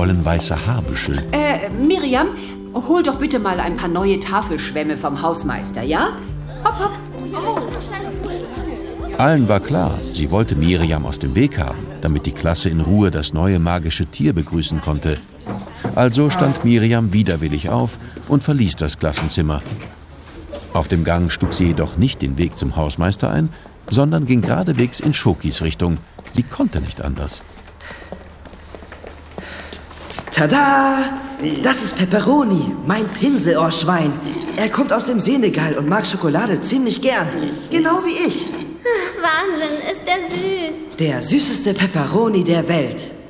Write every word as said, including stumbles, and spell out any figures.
wollenweiße Haarbüschel. Äh, Miriam, hol doch bitte mal ein paar neue Tafelschwämme vom Hausmeister, ja? Hopp, hopp. Allen war klar, sie wollte Miriam aus dem Weg haben, damit die Klasse in Ruhe das neue magische Tier begrüßen konnte. Also stand Miriam widerwillig auf und verließ das Klassenzimmer. Auf dem Gang schlug sie jedoch nicht den Weg zum Hausmeister ein, sondern ging geradewegs in Schokis Richtung. Sie konnte nicht anders. Tada! Das ist Pepperoni, mein Pinselohrschwein. Er kommt aus dem Senegal und mag Schokolade ziemlich gern. Genau wie ich. Wahnsinn, ist der süß. Der süßeste Pepperoni der Welt.